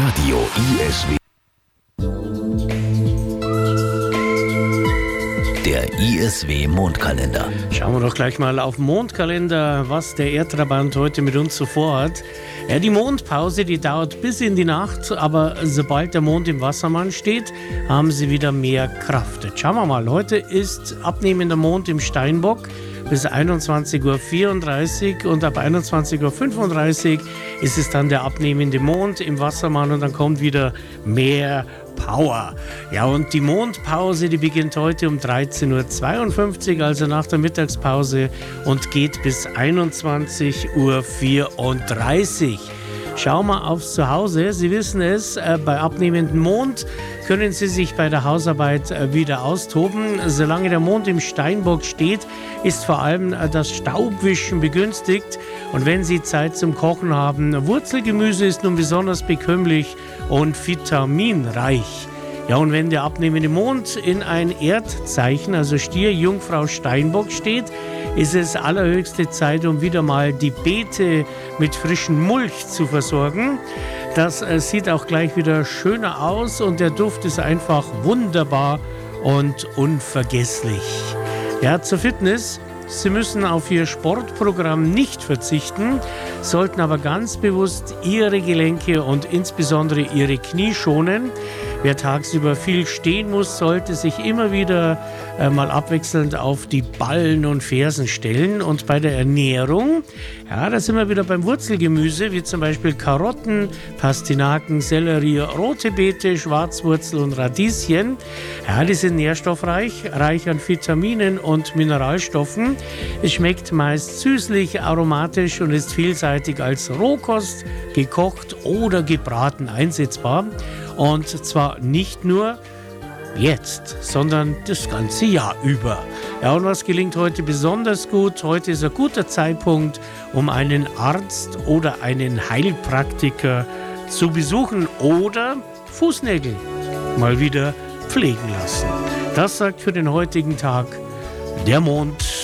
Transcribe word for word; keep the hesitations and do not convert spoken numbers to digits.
Radio I S W. Der I S W Mondkalender. Schauen wir doch gleich mal auf den Mondkalender, was der Erdtrabant heute mit uns so vorhat. Ja, die Mondpause, die dauert bis in die Nacht, aber sobald der Mond im Wassermann steht, haben sie wieder mehr Kraft. Jetzt schauen wir mal, heute ist abnehmender Mond im Steinbock bis einundzwanzig Uhr vierunddreißig und ab einundzwanzig Uhr fünfunddreißig ist es dann der abnehmende Mond im Wassermann und dann kommt wieder mehr Power. Ja, und die Mondpause, die beginnt heute um dreizehn Uhr zweiundfünfzig, also nach der Mittagspause, und geht bis einundzwanzig Uhr vierunddreißig. Schauen wir aufs Zuhause. Sie wissen es, äh, bei abnehmendem Mond können Sie sich bei der Hausarbeit äh, wieder austoben. Solange der Mond im Steinbock steht, ist vor allem äh, das Staubwischen begünstigt. Und wenn Sie Zeit zum Kochen haben, Wurzelgemüse ist nun besonders bekömmlich und vitaminreich. Ja, und wenn der abnehmende Mond in ein Erdzeichen, also Stier, Jungfrau, Steinbock steht, ist es allerhöchste Zeit, um wieder mal die Beete mit frischem Mulch zu versorgen. Das äh, sieht auch gleich wieder schöner aus und der Duft ist einfach wunderbar und unvergesslich. Ja, zur Fitness. Sie müssen auf Ihr Sportprogramm nicht verzichten, sollten aber ganz bewusst Ihre Gelenke und insbesondere Ihre Knie schonen. Wer tagsüber viel stehen muss, sollte sich immer wieder äh, mal abwechselnd auf die Ballen und Fersen stellen. Und bei der Ernährung, ja, da sind wir wieder beim Wurzelgemüse, wie zum Beispiel Karotten, Pastinaken, Sellerie, rote Beete, Schwarzwurzel und Radieschen. Ja, die sind nährstoffreich, reich an Vitaminen und Mineralstoffen. Es schmeckt meist süßlich, aromatisch und ist vielseitig als Rohkost, gekocht oder gebraten einsetzbar. Und zwar nicht nur jetzt, sondern das ganze Jahr über. Ja, und was gelingt heute besonders gut? Heute ist ein guter Zeitpunkt, um einen Arzt oder einen Heilpraktiker zu besuchen oder Fußnägel mal wieder pflegen lassen. Das sagt für den heutigen Tag der Mond.